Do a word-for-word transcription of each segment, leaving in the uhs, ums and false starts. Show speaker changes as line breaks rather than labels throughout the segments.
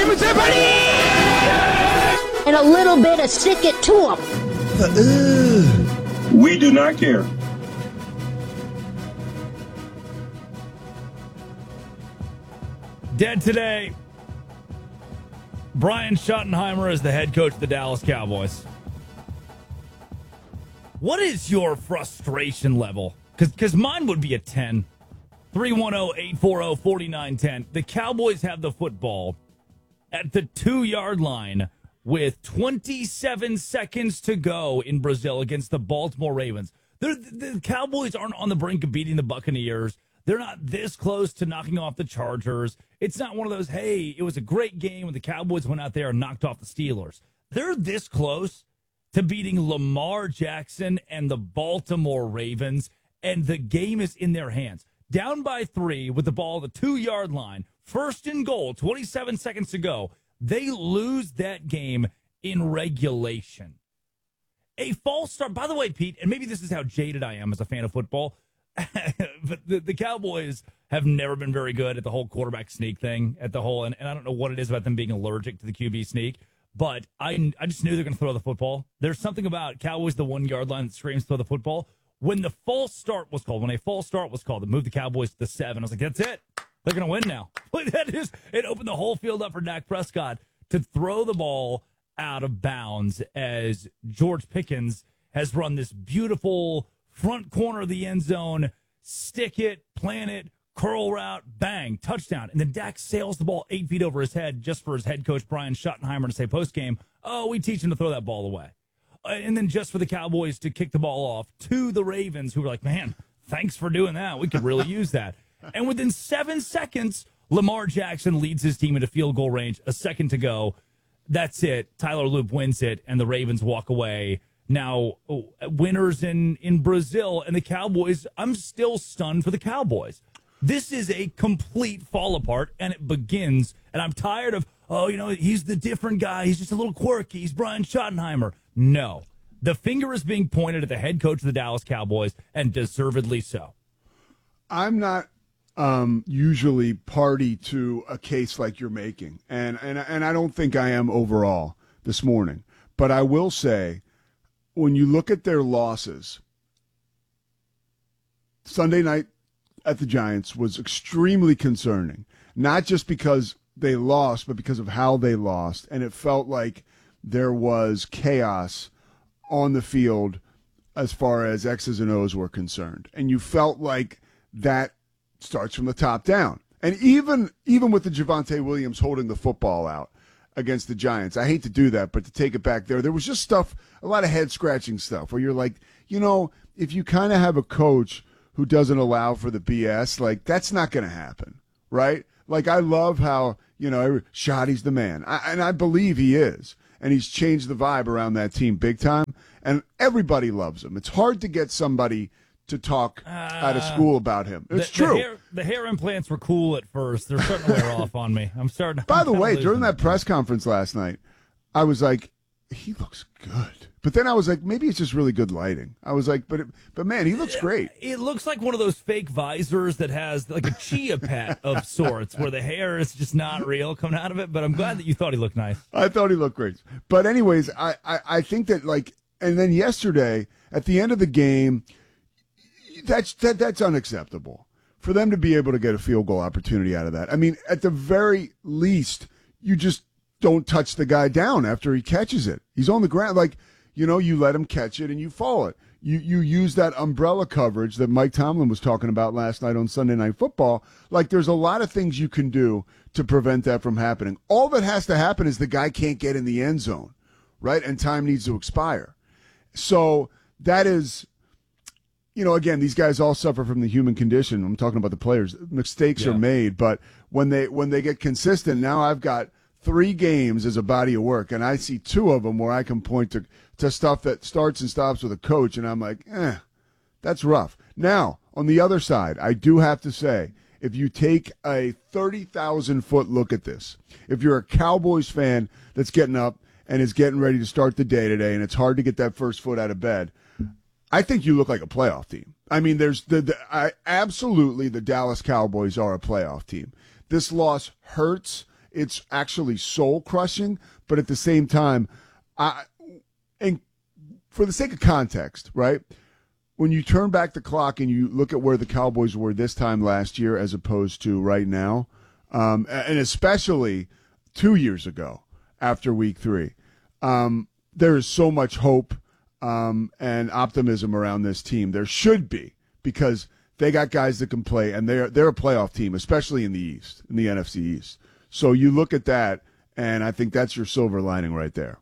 And a little bit of stick it to them.
Uh, we do not care.
Dead today. Brian Schottenheimer is the head coach of the Dallas Cowboys. What is your frustration level? Because mine would be a ten. three one zero, eight four zero, four nine one zero. The Cowboys have the football at the two-yard line with twenty-seven seconds to go in Brazil against the Baltimore Ravens. They're, the Cowboys aren't on the brink of beating the Buccaneers. They're not this close to knocking off the Chargers. It's not one of those, hey, it was a great game when the Cowboys went out there and knocked off the Steelers. They're this close to beating Lamar Jackson and the Baltimore Ravens, and the game is in their hands. Down by three with the ball at the two-yard line, first and goal, twenty-seven seconds to go. They lose that game in regulation. A false start. By the way, Pete, and maybe this is how jaded I am as a fan of football, but the, the Cowboys have never been very good at the whole quarterback sneak thing, at the whole, and, and I don't know what it is about them being allergic to the Q B sneak, but I, I just knew they're going to throw the football. There's something about Cowboys, the one-yard line that screams throw the football. When the false start was called, when a false start was called, it moved the Cowboys to the seven. I was like, that's it. They're going to win now. That is, it opened the whole field up for Dak Prescott to throw the ball out of bounds as George Pickens has run this beautiful front corner of the end zone, stick it, plant it, curl route, bang, touchdown. And then Dak sails the ball eight feet over his head just for his head coach, Brian Schottenheimer, to say postgame, oh, we teach him to throw that ball away. And then just for the Cowboys to kick the ball off to the Ravens, who were like, man, thanks for doing that. We could really use that. And within seven seconds, Lamar Jackson leads his team into field goal range, a second to go. That's it. Tyler Loop wins it, and the Ravens walk away. Now, winners in, in Brazil, and the Cowboys, I'm still stunned for the Cowboys. This is a complete fall apart, and it begins, and I'm tired of, oh, you know, he's the different guy. He's just a little quirky. He's Brian Schottenheimer. No. The finger is being pointed at the head coach of the Dallas Cowboys, and deservedly so.
I'm not um, usually party to a case like you're making, and, and, and I don't think I am overall this morning. But I will say, when you look at their losses, Sunday night at the Giants was extremely concerning, not just because they lost, but because of how they lost. And it felt like there was chaos on the field as far as X's and O's were concerned. And you felt like that starts from the top down. And even even with the Javonte Williams holding the football out against the Giants, I hate to do that, but to take it back there, there was just stuff, a lot of head-scratching stuff where you're like, you know, if you kind of have a coach who doesn't allow for the B S, like, that's not going to happen, right? Like, I love how, you know, Shotty's the man, I, and I believe he is, and he's changed the vibe around that team big time, and everybody loves him. It's hard to get somebody to talk uh, out of school about him. It's
the,
true.
The hair, the hair implants were cool at first. They're starting to wear off on me. I'm starting.
By
I'm
the way, during
losing.
that press conference last night, I was like, he looks good. But then I was like, maybe it's just really good lighting. I was like, but it, but man, he looks great.
It looks like one of those fake visors that has like a chia pet of sorts, where the hair is just not real coming out of it. But I'm glad that you thought he looked nice.
I thought he looked great. But anyways, I, I, I think that, like, and then yesterday at the end of the game, that's that that's unacceptable for them to be able to get a field goal opportunity out of that. I mean, at the very least, you just don't touch the guy down after he catches it. He's on the ground. Like, you know, you let him catch it and you fall it. You you use that umbrella coverage that Mike Tomlin was talking about last night on Sunday Night Football. Like, there's a lot of things you can do to prevent that from happening. All that has to happen is the guy can't get in the end zone, right? And time needs to expire. So that is, you know, again, these guys all suffer from the human condition. I'm talking about the players. Mistakes
Yeah.
are made, but when they when they get consistent, now I've got three games as a body of work, and I see two of them where I can point to, to stuff that starts and stops with a coach, and I'm like, eh, that's rough. Now, on the other side, I do have to say, if you take a thirty thousand foot look at this, if you're a Cowboys fan that's getting up and is getting ready to start the day today, and it's hard to get that first foot out of bed, I think you look like a playoff team. I mean, there's the, the I, absolutely the Dallas Cowboys are a playoff team. This loss hurts. it's actually soul crushing. But at the same time, I and for the sake of context, right? When you turn back the clock and you look at where the Cowboys were this time last year as opposed to right now, um, and especially two years ago after week three, um, there is so much hope um, and optimism around this team. There should be, because they got guys that can play, and they're they're a playoff team, especially in the East, in the N F C East. So you look at that, and I think that's your silver lining right there.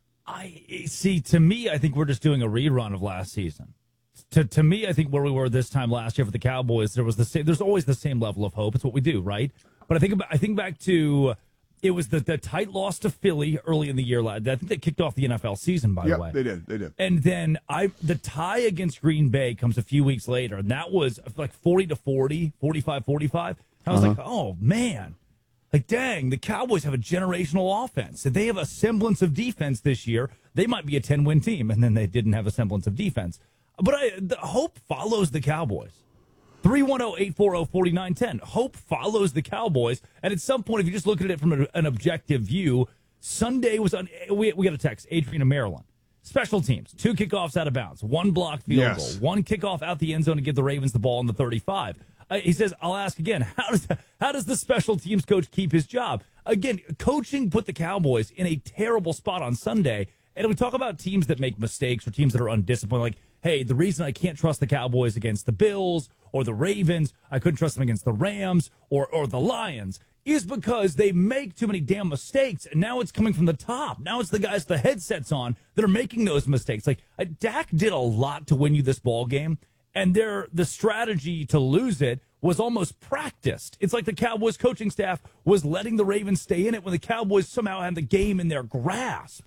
I see. To me, I think we're just doing a rerun of last season. To to me, I think where we were this time last year for the Cowboys, there was the same. There's always the same level of hope. It's what we do, right? But I think about, I think back to it was the, the tight loss to Philly early in the year. I think they kicked off the N F L season, by
yep,
the way.
They did. They did.
And then I the tie against Green Bay comes a few weeks later, and that was like forty to forty, forty-five forty-five. I was uh-huh. like, oh man. Like, dang, the Cowboys have a generational offense. If they have a semblance of defense this year, they might be a ten-win team. And then they didn't have a semblance of defense. But I, the hope follows the Cowboys. three one zero, eight four zero, four nine one zero. Hope follows the Cowboys. And at some point, if you just look at it from a, an objective view, Sunday was on. We, we got a text, Adrian in Maryland. Special teams, two kickoffs out of bounds, one block field
yes.
goal, one kickoff out the end zone to give the Ravens the ball in the thirty-five. Uh, he says, I'll ask again, how does how does the special teams coach keep his job? Again, coaching put the Cowboys in a terrible spot on Sunday. And we talk about teams that make mistakes or teams that are undisciplined, like, hey, the reason I can't trust the Cowboys against the Bills or the Ravens, I couldn't trust them against the Rams or, or the Lions, is because they make too many damn mistakes, and now it's coming from the top. Now it's the guys with the headsets on that are making those mistakes. Like, uh, Dak did a lot to win you this ball game, and their the strategy to lose it was almost practiced. It's like the Cowboys coaching staff was letting the Ravens stay in it when the Cowboys somehow had the game in their grasp.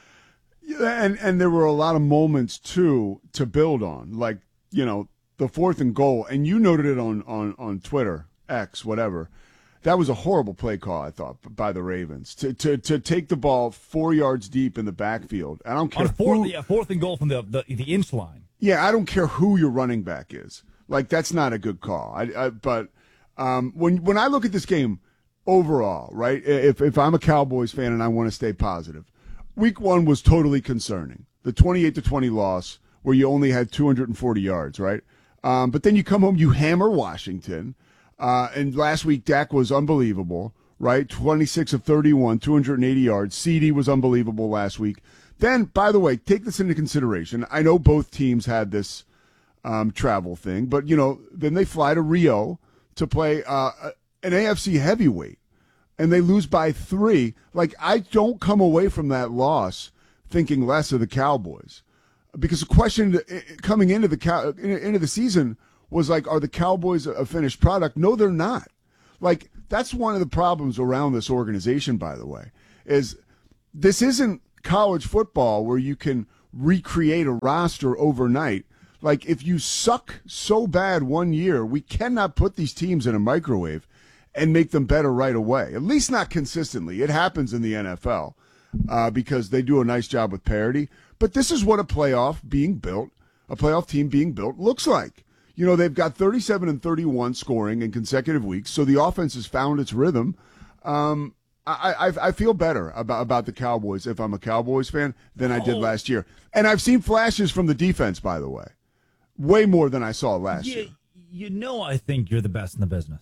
Yeah, and, and there were a lot of moments, too, to build on. Like, you know, the fourth and goal, and you noted it on, on, on Twitter, X, whatever. That was a horrible play call, I thought, by the Ravens. To to to take the ball four yards deep in the backfield. I don't care
on fourth,
who,
yeah, fourth and goal from the, the the inch line.
Yeah, I don't care who your running back is. Like, that's not a good call. I, I but um, when when I look at this game overall, right? If if I'm a Cowboys fan and I want to stay positive, week one was totally concerning. The twenty-eight to twenty loss where you only had two hundred forty yards, right? Um, but then you come home, you hammer Washington. Uh, and last week, Dak was unbelievable, right? twenty-six of thirty-one, two hundred eighty yards. C D was unbelievable last week. Then, by the way, take this into consideration. I know both teams had this um, travel thing, but, you know, then they fly to Rio to play uh, an A F C heavyweight, and they lose by three. Like, I don't come away from that loss thinking less of the Cowboys, because the question coming into the into the season was like, are the Cowboys a finished product? No, they're not. Like, that's one of the problems around this organization, by the way, is this isn't college football where you can recreate a roster overnight. Like, if you suck so bad one year, we cannot put these teams in a microwave and make them better right away, at least not consistently. It happens in the N F L uh, because they do a nice job with parity. But this is what a playoff being built, a playoff team being built looks like. You know, they've got thirty-seven and thirty-one scoring in consecutive weeks, so the offense has found its rhythm. Um, I, I I feel better about, about the Cowboys if I'm a Cowboys fan than I did last year. And I've seen flashes from the defense, by the way, way more than I saw last
you,
year.
You know, I think you're the best in the business.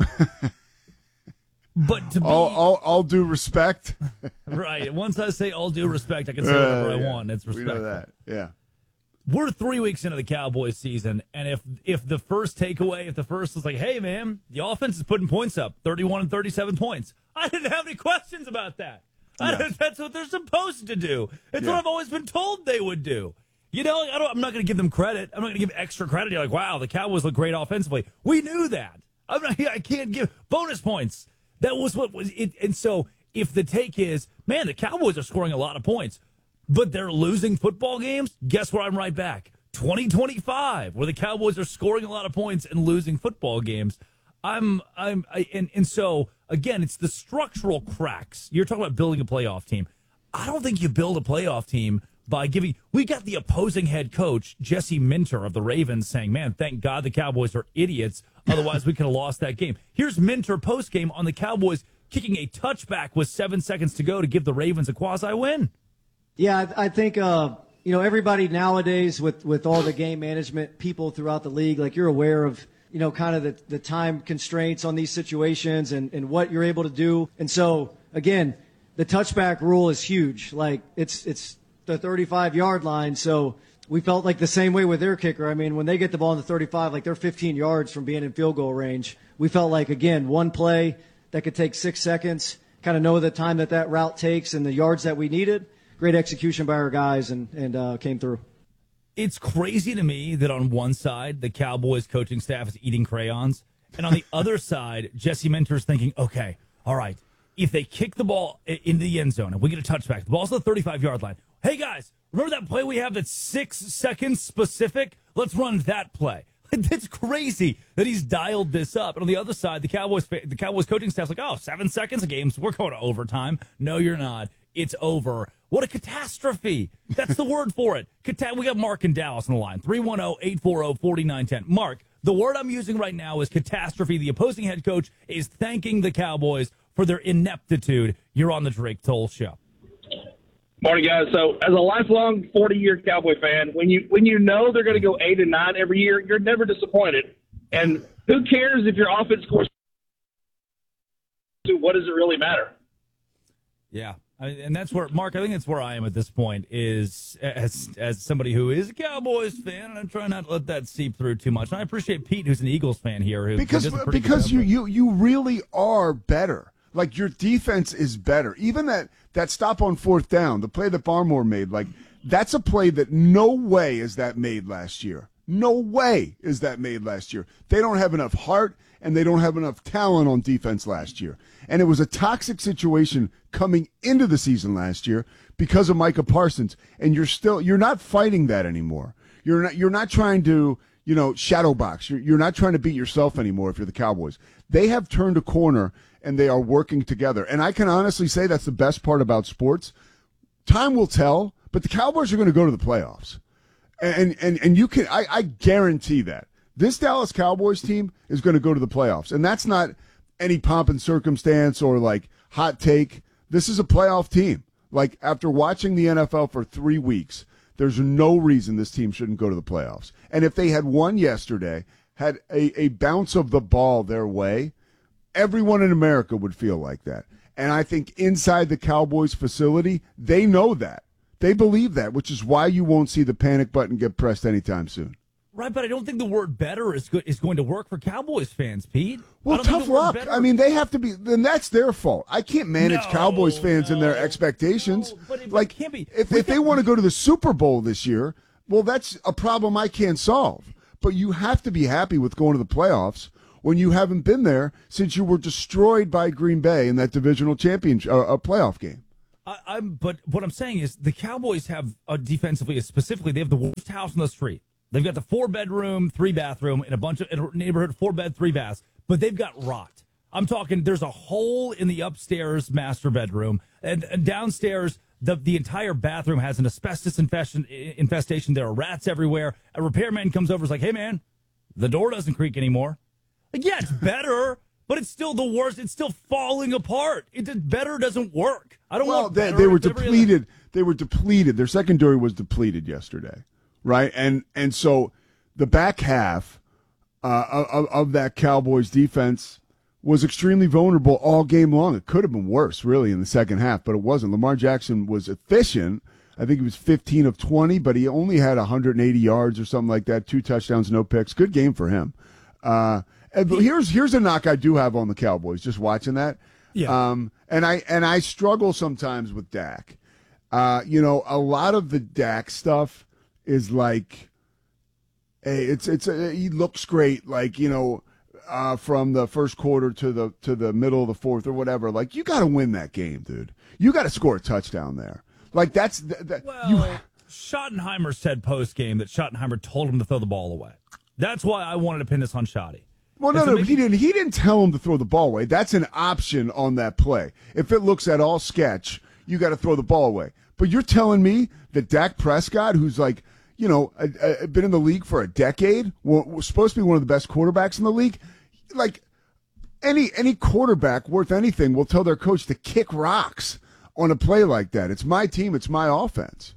But to be
all, all, all due respect,
right? Once I say all due respect, I can say whatever uh, yeah. I want. It's respectful.
We know that, yeah.
We're three weeks into the Cowboys season, and if if the first takeaway, if the first is like, hey, man, the offense is putting points up, thirty-one and thirty-seven points, I didn't have any questions about that. I
Yeah.
That's what they're supposed to do. It's
Yeah.
what I've always been told they would do. You know, I don't, I'm not going to give them credit. I'm not going to give extra credit. You're like, wow, the Cowboys look great offensively. We knew that. I'm not, I can't give bonus points. That was what was it. And so if the take is, man, the Cowboys are scoring a lot of points, but they're losing football games, guess where I'm right back? twenty twenty-five, where the Cowboys are scoring a lot of points and losing football games. I'm, I'm, I, and, and so, again, it's the structural cracks. You're talking about building a playoff team. I don't think you build a playoff team by giving, we got the opposing head coach, Jesse Minter of the Ravens, saying, man, thank God the Cowboys are idiots. Otherwise, we could have lost that game. Here's Minter post-game on the Cowboys kicking a touchback with seven seconds to go to give the Ravens a quasi-win.
Yeah, I, I think, uh, you know, everybody nowadays with, with all the game management people throughout the league, like you're aware of, you know, kind of the, the time constraints on these situations and, and what you're able to do. And so, again, the touchback rule is huge. Like, it's it's the thirty-five-yard line, so we felt like the same way with their kicker. I mean, when they get the ball in the thirty-five, like they're fifteen yards from being in field goal range. We felt like, again, one play that could take six seconds, kind of know the time that that route takes and the yards that we needed. Great execution by our guys, and, and uh, came through.
It's crazy to me that on one side, the Cowboys coaching staff is eating crayons, and on the other side, Jesse Minter's thinking, okay, all right, if they kick the ball into the end zone and we get a touchback, the ball's on the thirty-five-yard line. Hey, guys, remember that play we have that's six seconds specific? Let's run that play. It's crazy that he's dialed this up. And on the other side, the Cowboys the Cowboys coaching staff's like, oh, seven seconds of games, we're going to overtime. No, you're not. It's over. What a catastrophe. That's the word for it. Cata- we got Mark in Dallas on the line. three one zero, eight four zero, four nine one zero. Mark, the word I'm using right now is catastrophe. The opposing head coach is thanking the Cowboys for their ineptitude. You're on the Drake Toll Show.
Morning, guys. So, as a lifelong forty-year Cowboy fan, when you when you know they're going to go eight and nine every year, you're never disappointed. And who cares if your offense scores? What does it really matter?
Yeah, I mean, and that's where Mark. I think that's where I am at this point. Is as as somebody who is a Cowboys fan, and I'm trying not to let that seep through too much. And I appreciate Pete, who's an Eagles fan here, who
because
who does a pretty
because
good
you,
job.
you you really are better. Like, your defense is better. Even that, that stop on fourth down, the play that Barmore made, like, that's a play that no way is that made last year. No way is that made last year. They don't have enough heart, and they don't have enough talent on defense last year. And it was a toxic situation coming into the season last year because of Micah Parsons. And you're still, you're not fighting that anymore. You're not, you're not trying to, you know, shadow box. You're, you're not trying to beat yourself anymore if you're the Cowboys. They have turned a corner, and they are working together. And I can honestly say that's the best part about sports. Time will tell, but the Cowboys are going to go to the playoffs. And and and you can I, I guarantee that. This Dallas Cowboys team is going to go to the playoffs. And that's not any pomp and circumstance or like hot take. This is a playoff team. Like, after watching the N F L for three weeks, there's no reason this team shouldn't go to the playoffs. And if they had won yesterday, had a, a bounce of the ball their way, everyone in America would feel like that. And I think inside the Cowboys facility, they know that. They believe that, which is why you won't see the panic button get pressed anytime soon.
Right, but I don't think the word better is good is going to work for Cowboys fans, Pete.
Well, tough luck. I mean, they have to be, then that's their fault. I can't manage
no,
Cowboys fans
no,
and their expectations.
No, but it,
like,
it can't be.
If, if they want to go to the Super Bowl this year, well, that's a problem I can't solve. But you have to be happy with going to the playoffs when you haven't been there since you were destroyed by Green Bay in that divisional championship, uh, a playoff game.
I, I'm, but what I'm saying is the Cowboys have, uh, defensively, specifically, they have the worst house on the street. They've got the four-bedroom, three-bathroom, in a bunch of in a neighborhood, four-bed, three-baths, but they've got rot. I'm talking, there's a hole in the upstairs master bedroom, and, and downstairs, the the entire bathroom has an asbestos infestation, infestation. There are rats everywhere. A repairman comes over and is like, hey, man, the door doesn't creak anymore. Like, yeah, it's better, but it's still the worst. It's still falling apart. It better doesn't work. I don't
well,
want
they,
better.
they were
Every
depleted.
other-
They were depleted. Their secondary was depleted yesterday, right? And and so the back half uh, of, of that Cowboys defense was extremely vulnerable all game long. It could have been worse, really, in the second half, but it wasn't. Lamar Jackson was efficient. I think he was fifteen of twenty, but he only had one hundred eighty yards or something like that, two touchdowns, no picks. Good game for him. Uh, and here's here's a knock I do have on the Cowboys, just watching that.
Yeah.
Um, and I and I struggle sometimes with Dak. Uh, you know, a lot of the Dak stuff is like, hey, it's it's a, he looks great, like, you know, uh, from the first quarter to the to the middle of the fourth or whatever. Like, you got to win that game, dude. You got to score a touchdown there. Like, that's that.
Well,
you,
Schottenheimer said post game that Schottenheimer told him to throw the ball away. That's why I wanted to pin this on Schotty.
Well, no,
so
no,
maybe-
he didn't. He didn't tell him to throw the ball away. That's an option on that play. If it looks at all sketch, you got to throw the ball away. But you're telling me that Dak Prescott, who's like, you know, a, a, been in the league for a decade, was supposed to be one of the best quarterbacks in the league, like, any any quarterback worth anything will tell their coach to kick rocks on a play like that. It's my team. It's my offense.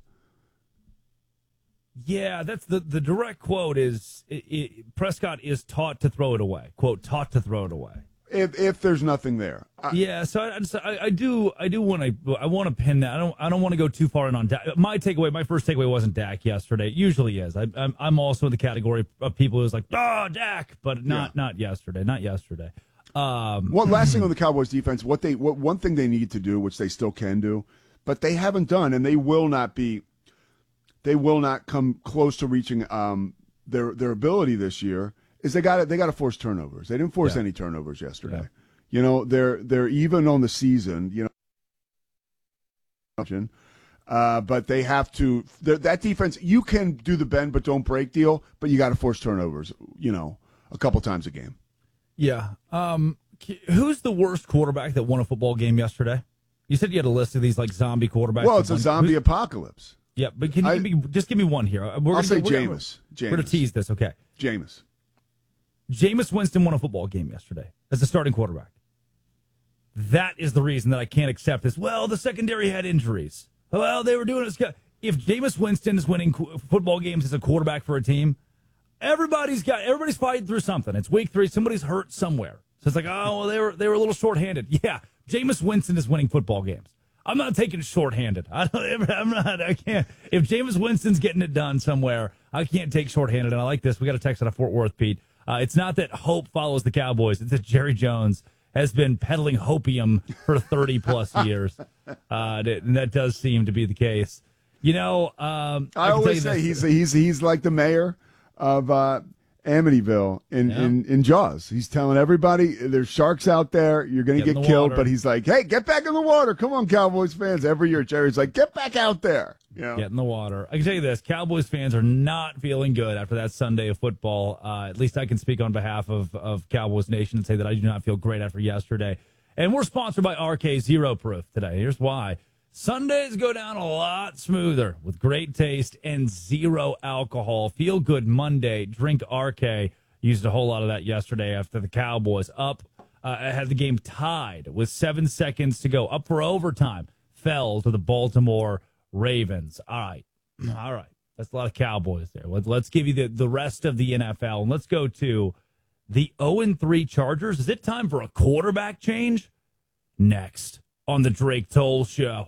Yeah, that's the, the direct quote is it, it, Prescott is taught to throw it away. Quote, taught to throw it away.
If if there's nothing there. I,
yeah, so I, I, I do I do want to I want to pin that. I don't I don't want to go too far in on Dak. My takeaway, my first takeaway wasn't Dak yesterday. It usually is. I, I'm I'm also in the category of people who's like, oh, Dak, but not yeah. not yesterday, not yesterday. Um,
One last thing on the Cowboys defense, what they what one thing they need to do, which they still can do, but they haven't done, and they will not be, they will not come close to reaching um, their their ability this year. Is they got to they got to force turnovers. They didn't force yeah. any turnovers yesterday. Yeah. You know, they're they're even on the season. You know, uh, but they have to. That defense, you can do the bend but don't break deal, but you got to force turnovers. You know, a couple times a game.
Yeah. Um, who's the worst quarterback that won a football game yesterday? You said you had a list of these like zombie quarterbacks.
Well, it's a zombie who's, apocalypse.
Yeah, but can you I, give me, just give me one here? We're
I'll
gonna,
say
we're
Jameis.
Gonna, we're going to tease this, okay?
Jameis.
Jameis Winston won a football game yesterday as a starting quarterback. That is the reason that I can't accept this. Well, the secondary had injuries. Well, they were doing it. If Jameis Winston is winning football games as a quarterback for a team, everybody's got everybody's fighting through something. It's week three. Somebody's hurt somewhere. So it's like, oh, well, they were they were a little shorthanded. Yeah, Jameis Winston is winning football games. I'm not taking it shorthanded. I don't. I'm not. I can't. If Jameis Winston's getting it done somewhere, I can't take shorthanded. And I like this. We got a text out of Fort Worth, Pete. Uh, it's not that hope follows the Cowboys. It's that Jerry Jones has been peddling hopium for thirty plus years. Uh, and that does seem to be the case. You know, um,
I, I always say he's he's he's like the mayor of uh, Amityville in, yeah. in, in Jaws. He's telling everybody there's sharks out there. You're going to get, get killed. Water. But he's like, hey, get back in the water. Come on, Cowboys fans. Every year, Jerry's like, get back out there. You know?
Get in the water. I can tell you this. Cowboys fans are not feeling good after that Sunday of football. Uh, at least I can speak on behalf of, of Cowboys Nation and say that I do not feel great after yesterday. And we're sponsored by R K Zero Proof today. Here's why. Sundays go down a lot smoother with great taste and zero alcohol. Feel good Monday. Drink R K. Used a whole lot of that yesterday after the Cowboys up. Uh, had the game tied with seven seconds to go. Up for overtime. Fell to the Baltimore Ravens. All right. All right. That's a lot of Cowboys there. Let's give you the, the rest of the N F L. And let's go to the oh and three Chargers. Is it time for a quarterback change? Next on the Drake Toll Show.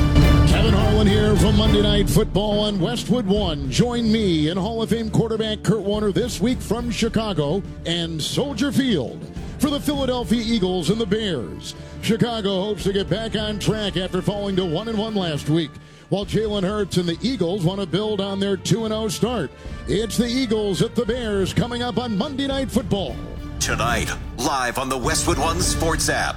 Kevin Harlan here from Monday Night Football on Westwood One. Join me and Hall of Fame quarterback Kurt Warner this week from Chicago and Soldier Field for the Philadelphia Eagles and the Bears. Chicago hopes to get back on track after falling to one and one last week, while Jalen Hurts and the Eagles want to build on their two and oh start. It's the Eagles at the Bears coming up on Monday Night Football.
Tonight, live on the Westwood One Sports app.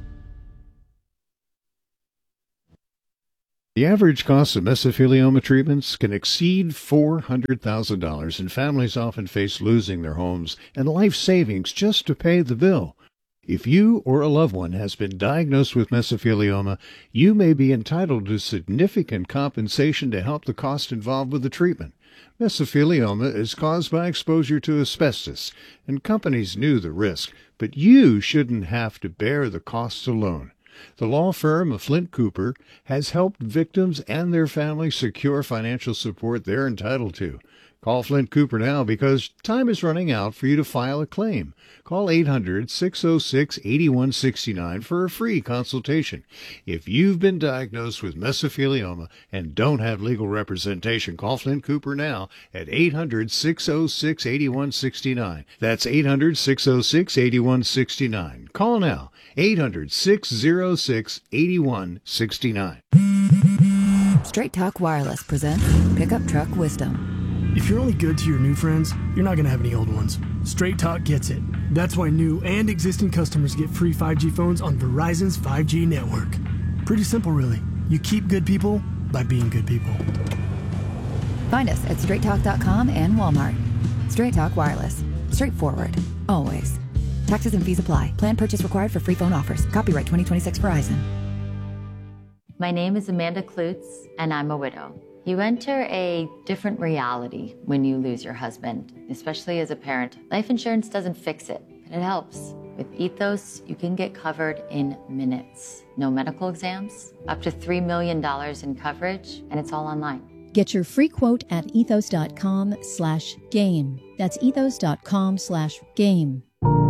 The average cost of mesothelioma treatments can exceed four hundred thousand dollars, and families often face losing their homes and life savings just to pay the bill. If you or a loved one has been diagnosed with mesothelioma, you may be entitled to significant compensation to help the cost involved with the treatment. Mesothelioma is caused by exposure to asbestos, and companies knew the risk, but you shouldn't have to bear the costs alone. The law firm of Flint Cooper has helped victims and their families secure financial support they're entitled to. Call Flint Cooper now because time is running out for you to file a claim. Call eight hundred, six oh six, eight one six nine for a free consultation. If you've been diagnosed with mesothelioma and don't have legal representation, call Flint Cooper now at eight hundred, six oh six, eight one six nine. That's eight hundred, six oh six, eight one six nine. Call now, eight hundred, six oh six, eight one six nine.
Straight Talk Wireless presents Pickup Truck Wisdom.
If you're only good to your new friends, you're not going to have any old ones. Straight Talk gets it. That's why new and existing customers get free five G phones on Verizon's five G network. Pretty simple, really. You keep good people by being good people.
Find us at straight talk dot com and Walmart. Straight Talk Wireless. Straightforward. Always. Taxes and fees apply. Plan purchase required for free phone offers. Copyright twenty twenty-six Verizon.
My name is Amanda Klutz, and I'm a widow. You enter a different reality when you lose your husband, especially as a parent. Life insurance doesn't fix it, but and it helps. With Ethos, you can get covered in minutes. No medical exams, up to three million dollars in coverage, and it's all online.
Get your free quote at ethos.com slash game. That's ethos.com slash game.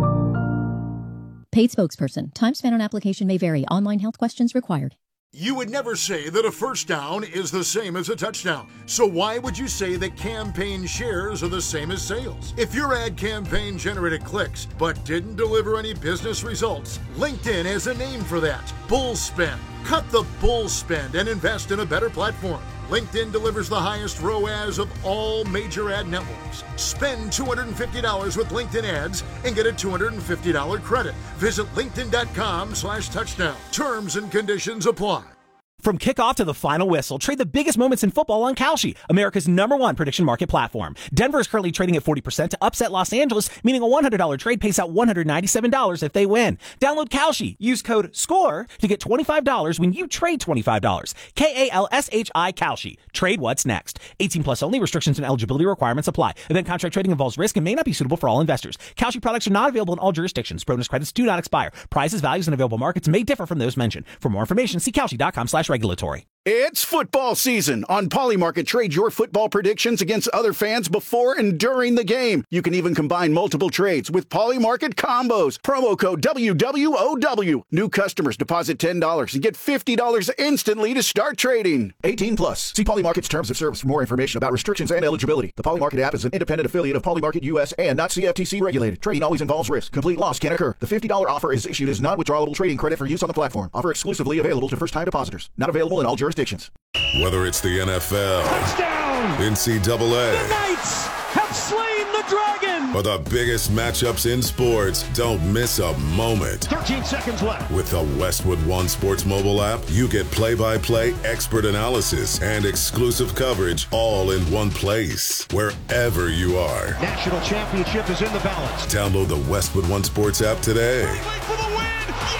Paid spokesperson. Time spent on application may vary. Online health questions required.
You would never say that a first down is the same as a touchdown. So why would you say that campaign shares are the same as sales? If your ad campaign generated clicks but didn't deliver any business results, LinkedIn has a name for that. Bull spend. Cut the bull spend and invest in a better platform. LinkedIn delivers the highest R O A S of all major ad networks. Spend two hundred fifty dollars with LinkedIn ads and get a two hundred fifty dollars credit. Visit linkedin.com slash touchdown. Terms and conditions apply.
From kickoff to the final whistle, trade the biggest moments in football on Kalshi, America's number one prediction market platform. Denver is currently trading at forty percent to upset Los Angeles, meaning a one hundred dollars trade pays out one hundred ninety-seven dollars if they win. Download Kalshi. Use code SCORE to get twenty-five dollars when you trade twenty-five dollars. K A L S H I Kalshi. Trade what's next. eighteen plus only. Restrictions and eligibility requirements apply. Event contract trading involves risk and may not be suitable for all investors. Kalshi products are not available in all jurisdictions. Bonus credits do not expire. Prices, values, and available markets may differ from those mentioned. For more information, see Kalshi.com slash regulatory.
It's football season. On Polymarket, trade your football predictions against other fans before and during the game. You can even combine multiple trades with Polymarket combos. Promo code W W O W. New customers deposit ten dollars and get fifty dollars instantly to start trading. eighteen plus. See Polymarket's terms of service for more information about restrictions and eligibility. The Polymarket app is an independent affiliate of Polymarket U S and not C F T C regulated. Trading always involves risk. Complete loss can occur. The fifty dollars offer is issued as non-withdrawable trading credit for use on the platform. Offer exclusively available to first-time depositors. Not available in all jurisdictions.
Whether it's the N F L,
touchdown,
N C double A,
the Knights have slain the dragon,
or the biggest matchups in sports, don't miss a moment.
thirteen seconds left.
With the Westwood One Sports mobile app, you get play-by-play, expert analysis, and exclusive coverage all in one place, wherever you are.
National championship is in the balance.
Download the Westwood One Sports app today.
For the win.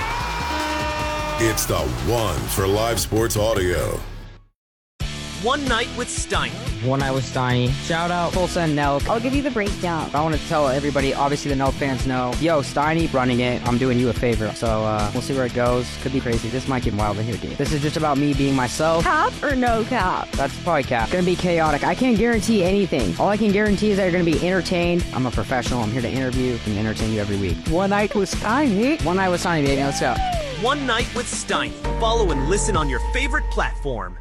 It's the one for live sports audio.
One Night with Steiny.
One Night with Steiny. Shout out Tulsa and Nelk.
I'll give you the breakdown.
I want to tell everybody, obviously the Nelk fans know, yo, Steiny running it. I'm doing you a favor. So uh, we'll see where it goes. Could be crazy. This might get wild in here, dude. This is just about me being myself.
Cap or no cap?
That's probably cap. Gonna be chaotic. I can't guarantee anything. All I can guarantee is that you're gonna be entertained. I'm a professional. I'm here to interview and entertain you every week.
One Night with Steiny.
One Night with Steiny, baby. Let's go.
One Night with Steiny. Follow and listen on your favorite platform.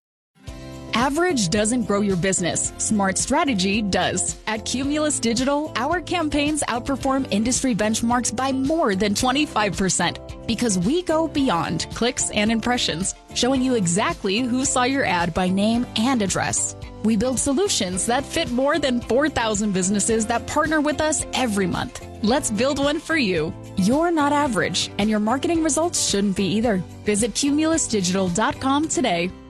Average doesn't grow your business. Smart strategy does. At Cumulus Digital, our campaigns outperform industry benchmarks by more than twenty-five percent because we go beyond clicks and impressions, showing you exactly who saw your ad by name and address. We build solutions that fit more than four thousand businesses that partner with us every month. Let's build one for you. You're not average, and your marketing results shouldn't be either. Visit cumulus digital dot com today.